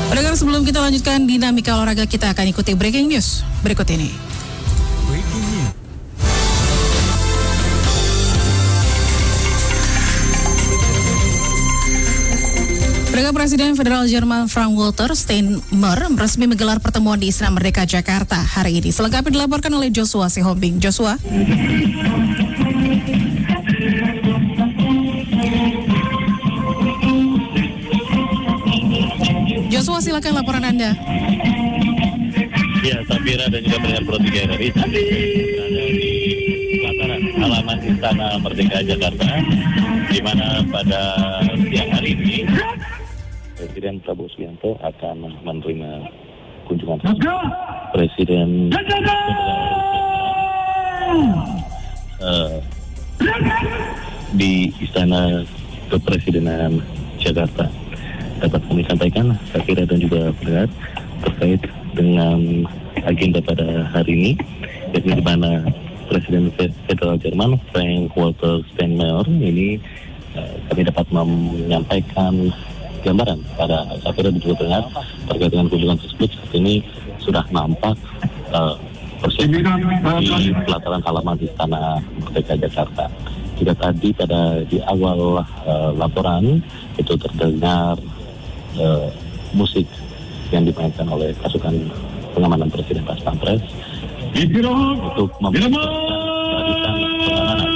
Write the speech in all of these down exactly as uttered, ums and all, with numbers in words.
Pendengar, sebelum kita lanjutkan dinamika olahraga, kita akan ikuti breaking news berikut ini. Breaking news. Perdana Presiden Federal Jerman Frank-Walter Steinmeier resmi menggelar pertemuan di Istana Merdeka Jakarta hari ini. Selengkapnya dilaporkan oleh Joshua Sihombing. Joshua. Joshua, silakan laporan Anda. Ya, Safira dan juga pendengar Pro tiga R R I berada di pelataran halaman Istana Merdeka Jakarta, di mana pada siang hari ini Presiden Prabowo Subianto akan menerima kunjungan Presiden uh, di Istana Kepresidenan Jakarta. Dapat kami sampaikan, Safira dan juga pendengar, terkait dengan agenda pada hari ini, yakni di mana Presiden Federal Jerman Frank-Walter Steinmeier ini uh, kami dapat menyampaikan gambaran pada Safira dan juga pendengar terkait dengan kunjungan tersebut. Saat ini sudah nampak uh, persiapan di pelataran halaman Istana Merdeka Jakarta. Jika tadi pada di awal uh, laporan itu terdengar uh, musik yang dimainkan oleh pasukan pengamanan Presiden Pas Pampres untuk mempersiapkan pengamanan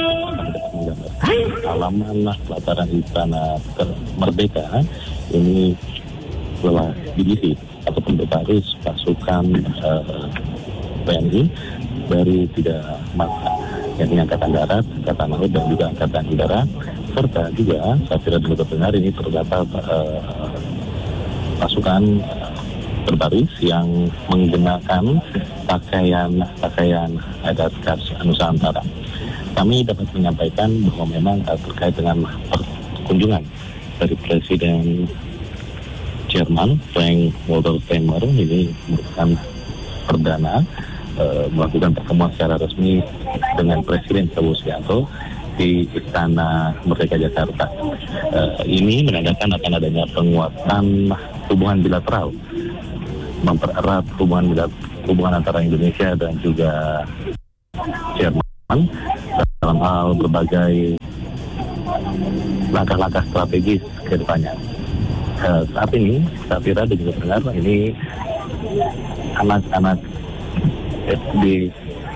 halaman pelataran Istana Merdeka ini telah diisi ataupun berbaris pasukan uh, T N I dari tiga matra, yakni Angkatan Darat, Angkatan Laut, dan juga Angkatan Udara, serta juga Safira dan juga pendengar ini terdapat uh, pasukan berbaris yang menggunakan pakaian pakaian adat khas Nusantara. Kami dapat menyampaikan bahwa memang uh, terkait dengan kunjungan dari Presiden Jerman Frank-Walter Steinmeier ini merupakan perdana uh, melakukan pertemuan secara resmi dengan Presiden Prabowo Subianto di Istana Merdeka Jakarta. Uh, ini menandakan akan adanya penguatan hubungan bilateral, mempererat hubungan bilateral, hubungan antara Indonesia dan juga Jerman dalam hal berbagai langkah-langkah strategis ke depannya. Uh, saat ini, Safira dan juga pendengar, ini anak-anak S D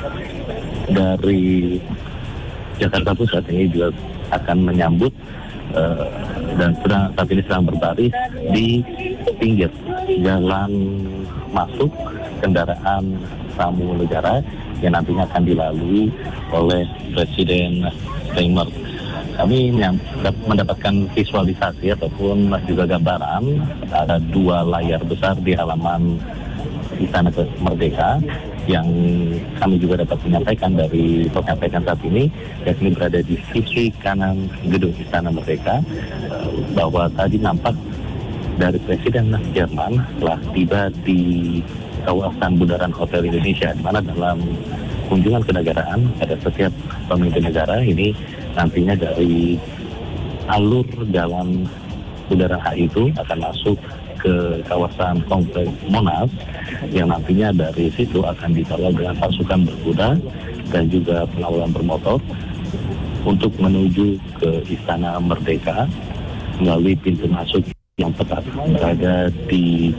dari Jakarta Pusat ini juga akan menyambut uh, dan sedang saat ini sedang berbaris di pinggir jalan masuk kendaraan tamu negara yang nantinya akan dilalui oleh Presiden Steinmeier. Kami mendapatkan visualisasi ataupun juga gambaran, ada dua layar besar di halaman Istana Merdeka yang kami juga dapat menyampaikan dari penyampaian saat ini, yakni berada di sisi kanan gedung Istana Merdeka, bahwa tadi nampak dari Presiden Jerman telah tiba di kawasan Bundaran Hotel Indonesia, di mana dalam kunjungan kenegaraan pada setiap pemimpin negara ini nantinya dari alur jalan Bundaran H I itu akan masuk ke kawasan kompleks Monas, yang nantinya dari situ akan dikawal dengan pasukan berkuda dan juga pengawalan bermotor untuk menuju ke Istana Merdeka melalui pintu masuk yang tepat berada di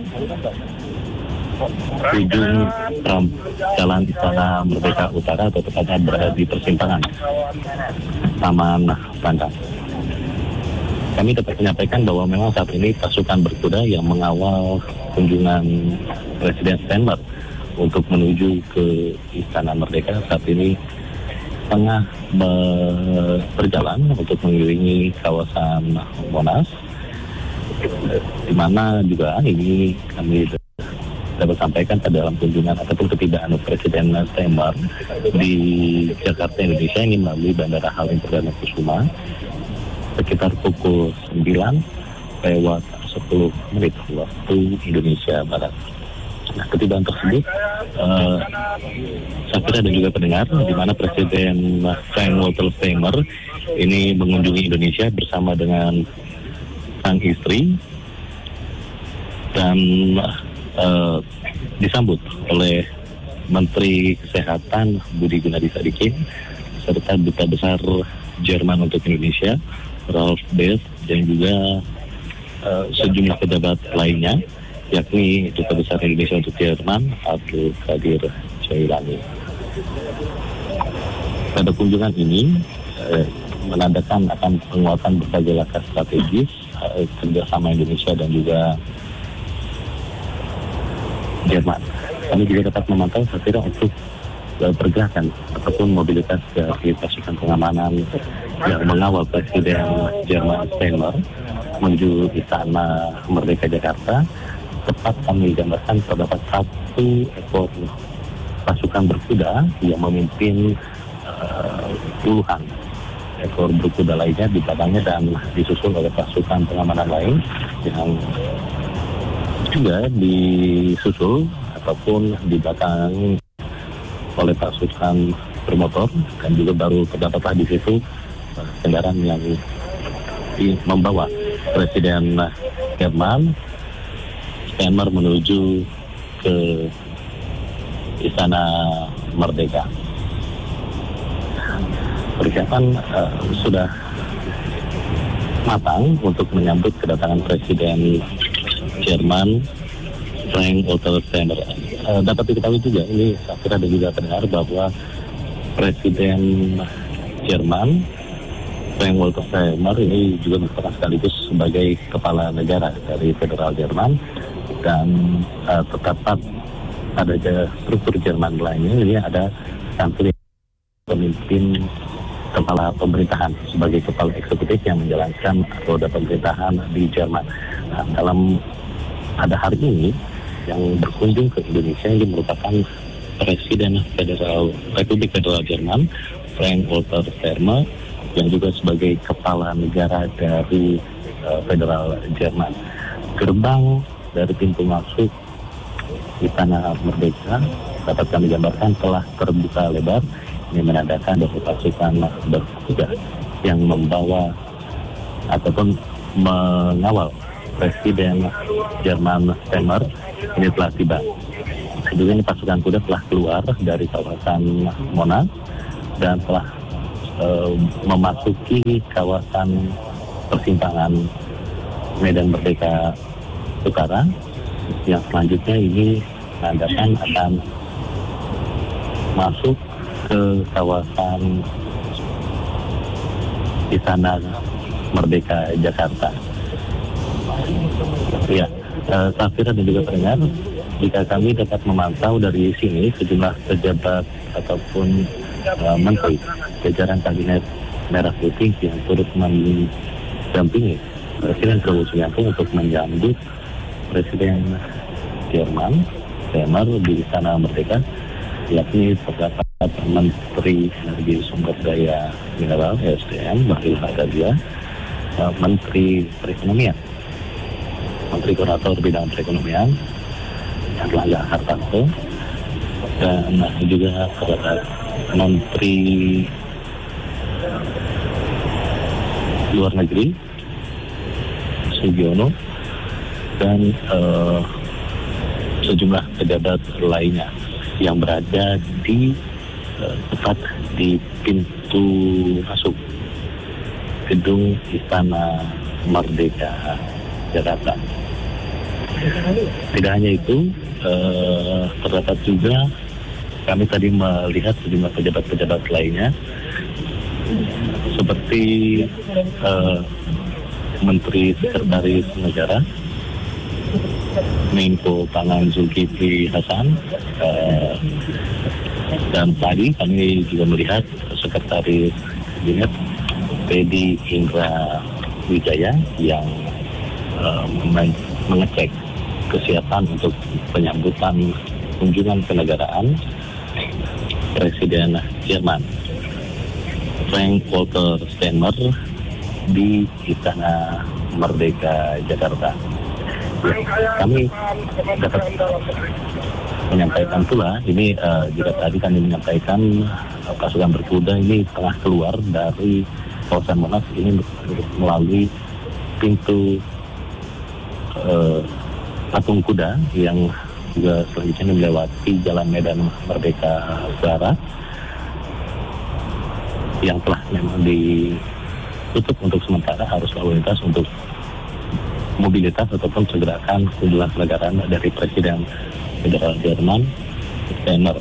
ujung tram jalan Istana Merdeka Utara, atau tepatnya berada di persimpangan Taman Pandang. Kami dapat menyampaikan bahwa memang saat ini pasukan berkuda yang mengawal kunjungan Presiden Steinmeier untuk menuju ke Istana Merdeka saat ini tengah berjalan untuk mengiringi kawasan Monas, di mana juga ini kami dapat sampaikan pada dalam kunjungan ataupun ketibaan Presiden Steinmeier di Jakarta, Indonesia ini melalui Bandara Halim Perdana Kusuma sekitar pukul sembilan lewat sepuluh menit waktu Indonesia Barat. Nah, ketibaan tersebut uh, Safira dan juga pendengar, di mana Presiden Frank-Walter Steinmeier ini mengunjungi Indonesia bersama dengan sang istri dan uh, disambut oleh Menteri Kesehatan Budi Gunadi Sadikin serta Duta Besar Jerman untuk Indonesia Ralf Beth dan juga uh, sejumlah pejabat lainnya, yakni Duta Besar Indonesia untuk Jerman Abdul Qadir Jailani. Pada kunjungan ini eh, menandakan akan penguatan berbagai langkah strategis eh, kerjasama Indonesia dan juga Jerman. Kami juga dapat memantau sekira untuk eh, pergerakan ataupun mobilitas dari pasukan pengamanan yang mengawal Presiden Jerman Steinmeier menuju Istana Merdeka Jakarta. Tepat kami gambarkan terdapat satu ekor pasukan berkuda yang memimpin uh, puluhan ekor berkuda lainnya di belakangnya dan disusul oleh pasukan pengamanan lain yang juga disusul ataupun di belakang oleh pasukan bermotor, dan juga baru terdapatlah di situ uh, kendaraan yang di, membawa Presiden Jerman Steinmeier menuju ke Istana Merdeka. Persiapan uh, sudah matang untuk menyambut kedatangan Presiden Jerman Frank-Walter Steinmeier. Uh, dapat diketahui juga, ini saya kira dan juga terdengar bahwa Presiden Jerman Frank-Walter Steinmeier ini juga merupakan sekaligus sebagai kepala negara dari Federal Jerman, dan uh, terdapat ada struktur Jerman lainnya. Ini ada kantor pemimpin kepala pemerintahan sebagai kepala eksekutif yang menjalankan roda pemerintahan di Jerman. Nah, dalam pada hari ini yang berkunjung ke Indonesia ini merupakan Presiden Federal Republik Federal Jerman Frank-Walter Steinmeier yang juga sebagai kepala negara dari uh, Federal Jerman. Gerbang dari pintu masuk Istana Merdeka dapat kami gambarkan telah terbuka lebar. Ini menandakan bahwa pasukan berkuda yang membawa ataupun mengawal Presiden Jerman Steinmeier ini telah tiba. Juga ini pasukan kuda telah keluar dari kawasan Monas dan telah uh, memasuki kawasan persimpangan Medan Merdeka Utara. Yang selanjutnya ini menandakan akan masuk ke kawasan Istana Merdeka Jakarta. Ya, eh, Safira dan juga pendengar, jika kami dapat memantau dari sini sejumlah pejabat ataupun eh, menteri jajaran kabinet Merah Putih yang turut mendampingi Presiden Prabowo Subianto untuk menyambut Presiden Jerman Steinmeier di Istana Merdeka, yakni terdapat Menteri Energi Sumber Daya Mineral S D M Bahlil Lahadalia, Menteri Perekonomian, Menteri Koordinator Bidang Perekonomian Erlangga Hartarto, dan juga terdapat Menteri Luar Negeri Sugiono, dan uh, sejumlah pejabat lainnya yang berada di uh, tepat di pintu masuk gedung Istana Merdeka Jakarta. Tidak hanya itu, uh, terdapat juga kami tadi melihat sejumlah pejabat-pejabat lainnya seperti uh, Menteri Sekretaris Negara Menko Pangan Zulkifli Hasan, uh, dan tadi kami juga melihat Sekretaris Kabinet Teddy Indra Wijaya yang uh, mengecek kesiapan untuk penyambutan kunjungan kenegaraan Presiden Jerman Frank-Walter Steinmeier di Istana Merdeka Jakarta. Ya, kami dapat menyampaikan pula ini uh, jika tadi kami menyampaikan uh, pasukan berkuda ini tengah keluar dari kawasan Monas ini melalui pintu uh, patung kuda yang juga selanjutnya melewati Jalan Medan Merdeka Barat yang telah memang ditutup untuk sementara arus lalu lintas untuk mobilitas ataupun pergerakan kunjungan negaraan dari Presiden Federal Jerman Steinmeier.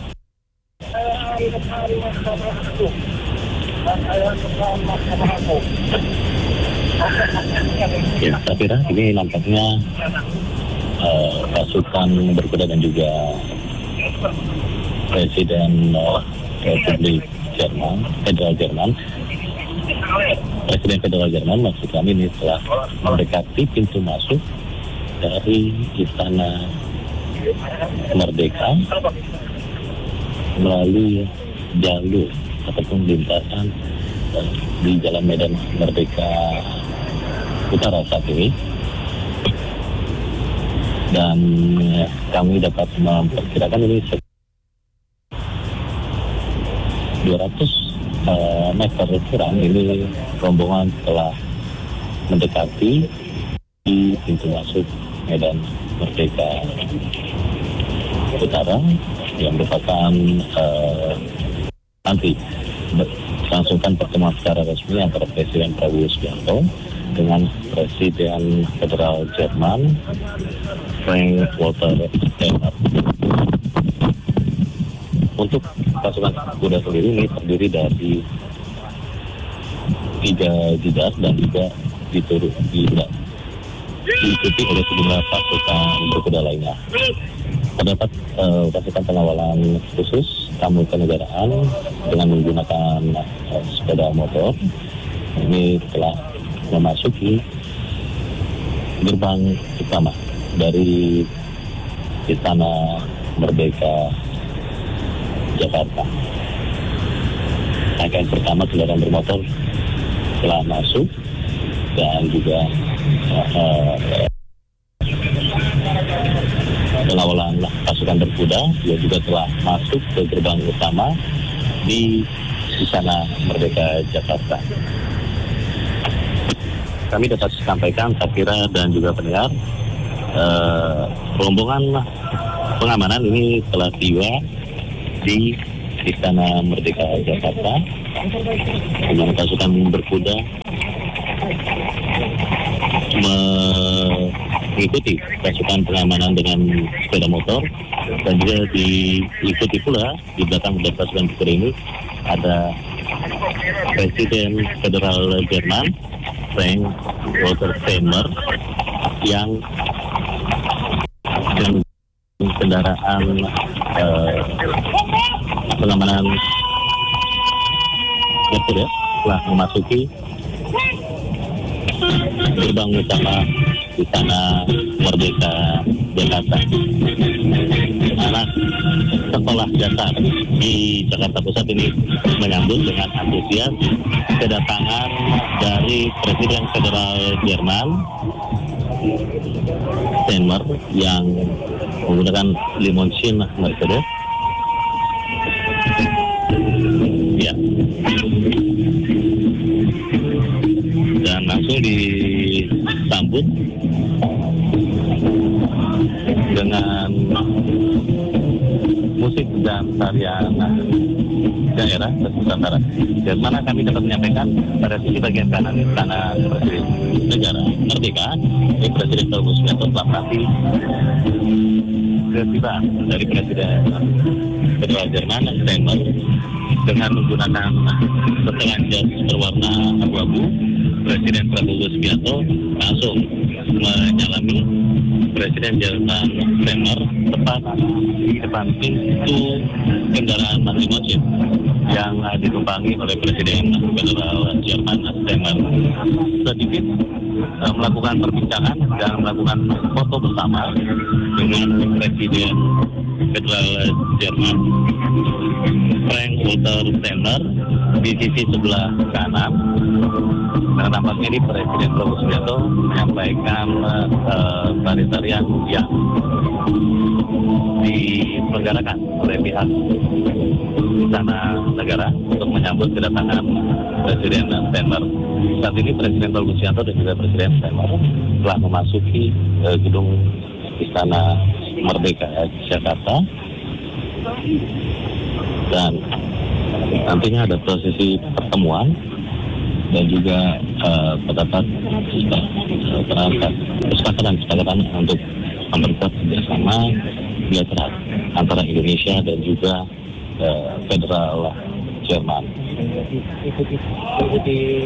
Ya, saya kira ini nampaknya uh, pasukan berkuda dan juga Presiden uh, Republik Jerman, Federal Jerman, Presiden Federal Jerman maksud kami ini telah mendekati pintu masuk dari Istana Merdeka melalui jalur ataupun lintasan uh, di Jalan Medan Merdeka Utara saat ini, dan uh, kami dapat memperkirakan ini dua ratus uh, meter kurang ini rombongan telah mendekati di pintu masuk Medan Merdeka Utara yang merupakan uh, nanti langsungkan pertemuan secara resmi antara Presiden Prabowo Subianto dengan Presiden Federal Jerman Frank-Walter Steinmeier. Untuk pasukan kuda sendiri ini terdiri dari tiga jidat dan juga diturut tidak diikuti oleh sejumlah pasukan berkuda lainnya. Terdapat uh, pasukan pengawalan khusus tamu kenegaraan dengan menggunakan uh, sepeda motor. Ini telah memasuki gerbang utama dari Istana Merdeka Jakarta. Rangkaian pertama kendaraan bermotor telah masuk dan juga uh, uh, pengawalan pasukan berkuda juga telah masuk ke gerbang utama di Istana Merdeka Jakarta. Kami dapat sampaikan, Sakira dan juga pendengar, eh, rombongan pengamanan ini telah tiba di Istana Merdeka Jakarta dengan pasukan berkuda mengikuti pasukan pengamanan dengan sepeda motor, dan juga diikuti pula di belakang dari pasukan berkuda ini ada Presiden Federal Jerman Frank-Walter Steinmeier yang dengan kendaraan eh, pengamanan berkuda telah memasuki gerbang utama Istana Merdeka Jakarta. Anak sekolah dasar di Jakarta Pusat ini menyambut dengan antusias kedatangan dari Presiden Federal Jerman Steinmeier yang menggunakan limousine Mercedes. Ya. Dan langsung disambut dengan musik dan tarian daerah Nusantara. Dan mana kami dapat menyampaikan pada sisi bagian kanan Istana Presiden Negara Merdeka, ini Presiden Prabowo Subianto telah menanti ketibaan dari Presiden Federal Jerman Steinmeier dengan menggunakan setelan jas berwarna abu-abu. Presiden Prabowo Subianto langsung menyalami Presiden Jerman Steinmeier tepat di depan pintu kendaraan limousine yang ditumpangi oleh Presiden Federal Jerman Steinmeier. Sedikit uh, melakukan perbincangan dan melakukan foto bersama dengan Presiden Federal Jerman Frank-Walter Steinmeier di sisi sebelah kanan. Nah, nampaknya ini Presiden Prabowo Subianto menyampaikan uh, tarian-tarian yang diselenggarakan oleh pihak Istana Negara untuk menyambut kedatangan Presiden Steinmeier. Saat ini Presiden Prabowo Subianto dan juga Presiden Steinmeier telah memasuki uh, gedung Istana Merdeka Jakarta, dan nantinya ada prosesi pertemuan dan juga uh, terdapat perangkat kesepakatan-kesepakatan untuk memperkuat kerjasama bilateral antara Indonesia dan juga uh, Federal Jerman.